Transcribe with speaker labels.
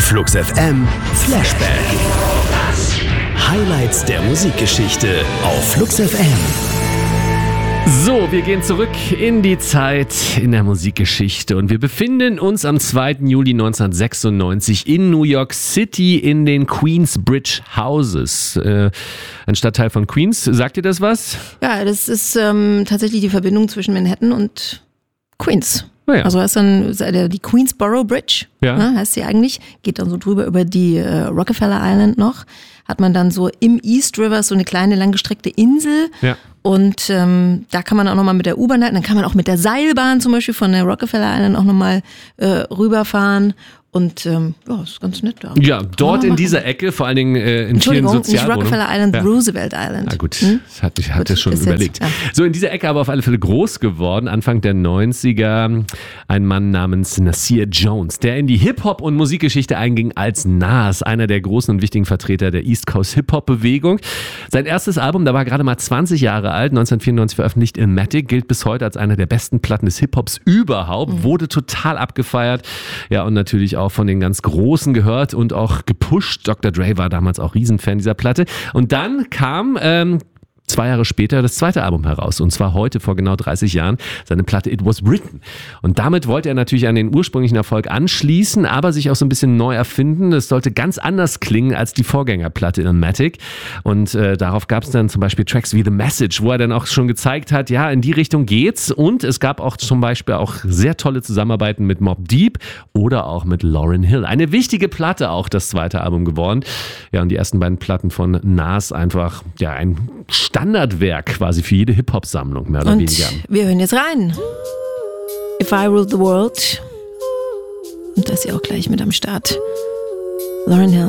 Speaker 1: Flux FM Flashback. Highlights der Musikgeschichte auf Flux FM.
Speaker 2: So, wir gehen zurück in die Zeit in der Musikgeschichte und wir befinden uns am 2. Juli 1996 in New York City in den Queensbridge Houses. Ein Stadtteil von Queens. Sagt dir das was?
Speaker 3: Ja, das ist tatsächlich die Verbindung zwischen Manhattan und Queens.
Speaker 2: Oh ja.
Speaker 3: Also ist dann die Queensboro Bridge,
Speaker 2: Ja.
Speaker 3: Heißt sie eigentlich, geht dann so drüber über die Rockefeller Island noch. Hat man dann so im East River so eine kleine langgestreckte Insel.
Speaker 2: Ja.
Speaker 3: Und da kann man auch nochmal mit der U-Bahn, dann kann man auch mit der Seilbahn zum Beispiel von der Rockefeller Island auch nochmal rüberfahren. Und ist ganz nett da.
Speaker 2: Ja, dort in dieser Ecke, vor allen Dingen in vielen
Speaker 3: Entschuldigung, nicht
Speaker 2: Sozialwohnungen.
Speaker 3: Rockefeller Island,
Speaker 2: Ja.
Speaker 3: Roosevelt Island.
Speaker 2: Na gut, ich hatte schon
Speaker 3: ist
Speaker 2: überlegt.
Speaker 3: jetzt, ja.
Speaker 2: So, in dieser Ecke aber auf alle Fälle groß geworden, Anfang der 90er, ein Mann namens Nasir Jones, der in die Hip-Hop- und Musikgeschichte einging als Nas, einer der großen und wichtigen Vertreter der East Coast Hip-Hop-Bewegung. Sein erstes Album, da war er gerade mal 20 Jahre alt, 1994 veröffentlicht, Illmatic, gilt bis heute als einer der besten Platten des Hip-Hops überhaupt, wurde total abgefeiert, ja, und natürlich auch von den ganz Großen gehört und auch gepusht. Dr. Dre war damals auch Riesenfan dieser Platte. Und dann kam 2 Jahre später das zweite Album heraus. Und zwar heute, vor genau 30 Jahren, seine Platte It Was Written. Und damit wollte er natürlich an den ursprünglichen Erfolg anschließen, aber sich auch so ein bisschen neu erfinden. Das sollte ganz anders klingen als die Vorgängerplatte Illmatic. Und darauf gab es dann zum Beispiel Tracks wie The Message, wo er dann auch schon gezeigt hat, ja, in die Richtung geht's. Und es gab auch zum Beispiel auch sehr tolle Zusammenarbeiten mit Mobb Deep oder auch mit Lauryn Hill. Eine wichtige Platte auch, das zweite Album geworden. Ja, und die ersten beiden Platten von Nas einfach, ja, ein Standardwerk quasi für jede Hip-Hop-Sammlung, mehr oder
Speaker 3: Und
Speaker 2: weniger.
Speaker 3: wir hören jetzt rein. If I Ruled the World. Und das ist ja auch gleich mit am Start. Lauryn Hill.